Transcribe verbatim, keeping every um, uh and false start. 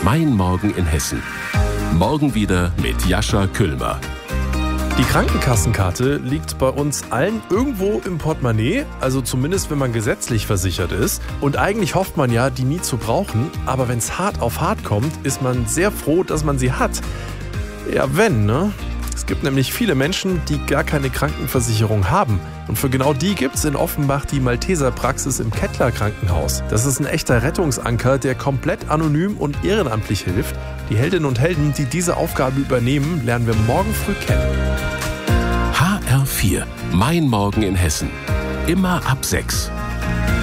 Mein Morgen in Hessen. Morgen wieder mit Jascha Küllmer. Die Krankenkassenkarte liegt bei uns allen irgendwo im Portemonnaie, also zumindest wenn man gesetzlich versichert ist. Und eigentlich hofft man ja, die nie zu brauchen, aber wenn es hart auf hart kommt, ist man sehr froh, dass man sie hat. Ja, wenn, ne? Es gibt nämlich viele Menschen, die gar keine Krankenversicherung haben. Und für genau die gibt es in Offenbach die Malteser-Praxis im Kettler Krankenhaus. Das ist ein echter Rettungsanker, der komplett anonym und ehrenamtlich hilft. Die Heldinnen und Helden, die diese Aufgabe übernehmen, lernen wir morgen früh kennen. H R vier. Mein Morgen in Hessen. Immer ab sechs.